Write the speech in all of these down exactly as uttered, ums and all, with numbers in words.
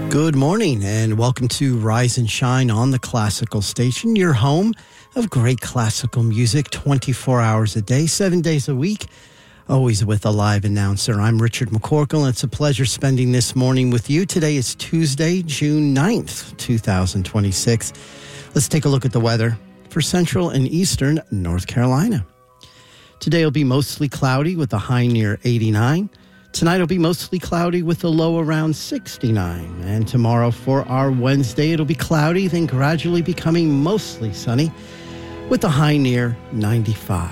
Good morning and welcome to Rise and Shine on the Classical Station, your home of great classical music twenty-four hours a day, seven days a week, always with a live announcer. I'm Richard McCorkle and it's a pleasure spending this morning with you. Today is Tuesday, June ninth, twenty twenty-six. Let's take a look at the weather for central and eastern North Carolina. Today will be mostly cloudy with a high near eighty-nine. Tonight will be mostly cloudy with a low around sixty-nine. And tomorrow for our Wednesday, it'll be cloudy, then gradually becoming mostly sunny with a high near ninety-five.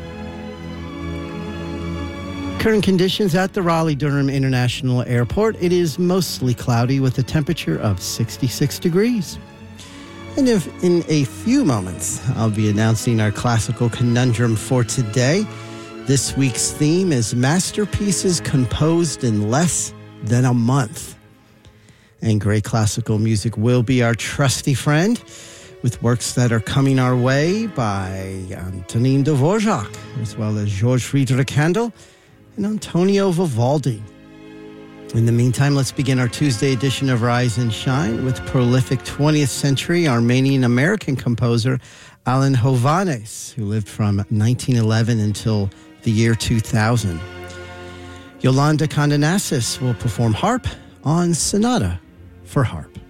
Current conditions at the Raleigh-Durham International Airport. It is mostly cloudy with a temperature of sixty-six degrees. And if in a few moments, I'll be announcing our classical conundrum for today. This week's theme is masterpieces composed in less than a month. And great classical music will be our trusty friend with works that are coming our way by Antonin Dvorak, as well as Georg Friedrich Handel and Antonio Vivaldi. In the meantime, let's begin our Tuesday edition of Rise and Shine with prolific twentieth century Armenian-American composer Alan Hovhannes, who lived from nineteen eleven until the year two thousand. Yolanda Kondonassis will perform harp on Sonata for Harp.